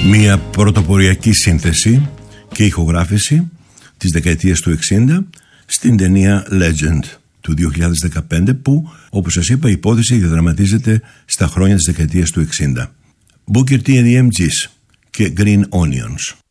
Μια πρωτοποριακή σύνθεση και ηχογράφηση της δεκαετίας του 60 στην ταινία Legend του 2015 που, όπως σας είπα, η υπόθεση διαδραματίζεται στα χρόνια της δεκαετίας του 60. Booker T and the MGs και Green Onions.